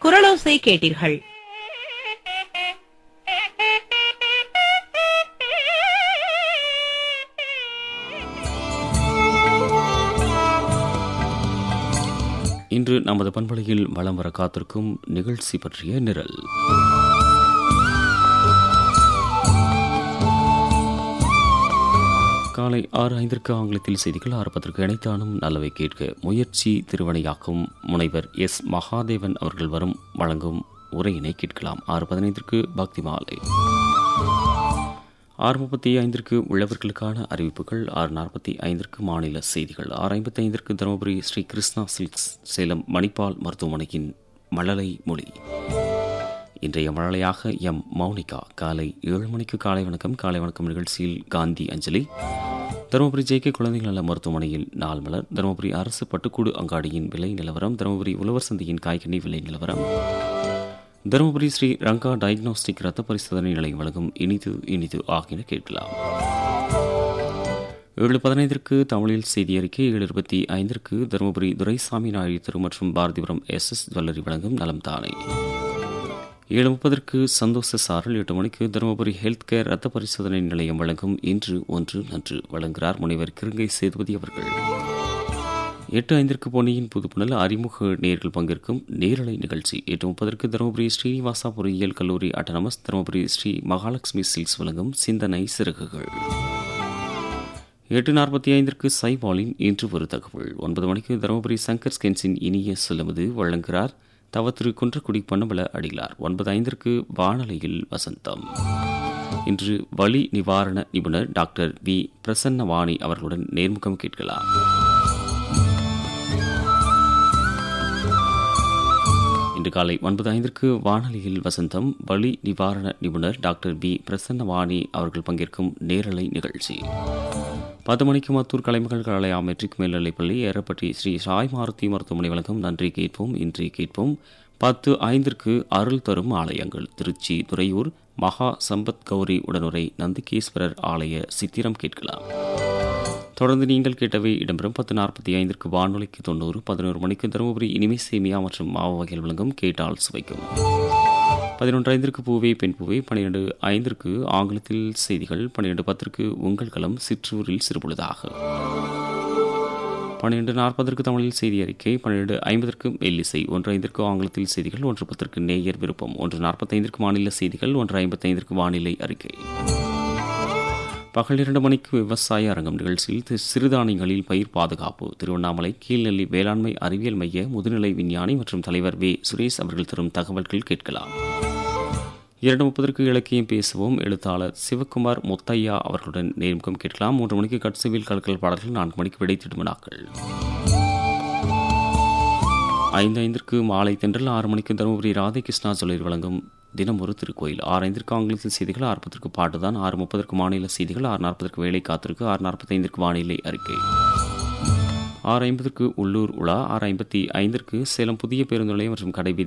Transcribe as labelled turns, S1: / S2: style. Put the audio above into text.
S1: குரலோசை கேட்டீர்கள்.
S2: இன்று நமது பண்பலையில் வலம் வர காத்திருக்கும் நிகழ்ச்சி பற்றிய நிரல். காலை 6:05 ஆங்கிலத்தில் செய்திகள், 6:10 இணைத்தானும் நல்லவை கேட்க முயற்சி திருவனையாக்கும் முனைவர் எஸ். மகாதேவன் அவர்கள் வழங்கும் உரையினை கேட்கலாம். 6:15 பக்தி மாலை, 6:35 உள்ளவர்களுக்கான அறிவிப்புகள், 6:45 மாநில செய்திகள், 6:55 தருமபுரி ஸ்ரீ கிருஷ்ணா சில்க்ஸ் சேலம் மணிப்பால் மருத்துவமனையின் மழலை மொழி. இன்றைய மழலையாக எம். மௌனிகா. காலை 7 மணிக்கு காலை வணக்கம். காலை வணக்கம் நிகழ்ச்சியில் காந்தி அஞ்சலி, தருமபுரி ஜே.கே. குழந்தைகள் நல மருத்துவமனையில் நாள் மலர், தருமபுரி அரசு பட்டுக்கூடு அங்காடியின் விலை நிலவரம், தருமபுரி உழவர் சந்தையின் காய்கனி விலை நிலவரம், தருமபுரி ஸ்ரீ ரங்கா டயக்னோஸ்டிக் ரத்த பரிசோதனை நிலையம் வழங்கும் இனிது இனிது ஆகியன கேட்கலாம். 7:15 தமிழில் செய்தி அறிக்கை, 7:25 தருமபுரி துரைசாமி நாயுடு தெரு மற்றும் பாரதிபுரம் எஸ்.எஸ். ஜுவல்லரி வழங்கும் நலம் தானே. 7:30 சந்தோஷ சாரல், 8 மணிக்கு தருமபுரி ஹெல்த் கேர் ரத்த பரிசோதனை நிலையம் வழங்கும் இன்று ஒன்று நன்று வழங்குகிறார் முனைவர் கிருங்கை சேதுபதி அவர்கள். 8:05 பொன்னியின் புதுப்புணல் அறிமுக நேர்கள் பங்கேற்கும் நேரலை நிகழ்ச்சி. 8:30 தருமபுரி ஸ்ரீனிவாசா பொறியியல் கல்லூரி அட்டானமஸ், தருமபுரி ஸ்ரீ மகாலட்சுமி சில்க்ஸ் வழங்கும் சிந்தனை சிறகுகள். 8:45 சைபாலின் இன்று ஒரு தகவல். 9 மணிக்கு தருமபுரி சங்கர் ஸ்கென்ஸின் இனிய சொல்லுவது வழங்குகிறார் தவ திரு குன்றக்குடி பொன்னம்பல அடிகளார். 9:05 வானொலியில் வசந்தம். இன்று வலி நிவாரண நிபுணர் டாக்டர் வி. பிரசன்னவாணி அவர்களுடன் நேர்முகம் கேட்கலாம். இன்று காலை 9:05 வானொலியில் வசந்தம் வலி நிவாரண நிபுணர் டாக்டர் வி. பிரசன்னவாணி அவர்கள் பங்கேற்கும் நேரலை நிகழ்ச்சி. 10 மணிக்கு மத்தூர் கலைமகள் கலையா மெட்ரிக் மேல்நிலைப்பள்ளி ஏறப்பட்டி ஸ்ரீ சாய் மாருதி மருத்துவமனை வழங்கும் நன்றி கேட்போம் இன்றி கேட்போம். 10:05 அருள் தரும் ஆலயங்கள், திருச்சி துறையூர் மகா சம்பத் கௌரி உடனுரை நந்திகேஸ்வரர் ஆலய சித்திரம் கேட்கலாம். தொடர்ந்து நீங்கள் கேட்டவை இடம்பெறும். 10:45 வானொலிக்கு 90. 11 மணிக்கு தருமபுரி இனிமை சேமியா மற்றும் மாவு வகைகள் வழங்கும் கேட்டால் சுவைக்கும். 11:05 பூவே பெண் பூவே, 12:05 ஆங்கிலத்தில் செய்திகள், 12:10 உங்கள் களம் சிற்றூரில் சிறுபொழுதாக, 12:40 தமிழில் செய்தி அறிக்கை, 12:50 மெல்லிசை, 1:05 ஆங்கிலத்தில் செய்திகள், 1:10 நேயர் விருப்பம், 1:45 மாநில செய்திகள், 1:55 வானிலை அறிக்கை. பகல் 2 மணிக்கு விவசாய அரங்கம் நிகழ்ச்சியில் சிறுதானியங்களில் பயிர் பாதுகாப்பு, திருவண்ணாமலை கீழ்நெல்லி வேளாண்மை அறிவியல் மைய முதுநிலை விஞ்ஞானி மற்றும் தலைவர் வே. சுரேஷ் அவர்கள் தரும் தகவல்கள் கேட்கலாம். 2:30 இலக்கியம் பேசுவோம், எழுத்தாளர் சிவகுமார் முத்தையா அவர்களுடன் நேர்முகம் கேட்கலாம். 3 மணிக்கு கட்சிவில் கலக்கல் பாடல்கள், 4 மணிக்கு விடை திடுமனாக்கள், 5:05 மாலை தென்றல், 6 மணிக்கு தருமபுரி ராதாகிருஷ்ணா ஜுவல்லரி வழங்கும் தினம் ஒரு திருக்கோயில், 6:05 ஆங்கிலத்தில் செய்திகள், 6:10 பாட்டுதான், 6:30 மாநில செய்திகள், 6:40 வேலை காத்திருக்கு, 6:45 வானிலை அறிக்கை, 6:50 உள்ளூர் உலா, 6:55 சேலம் புதிய பேருந்து நிலையம் மற்றும் கடை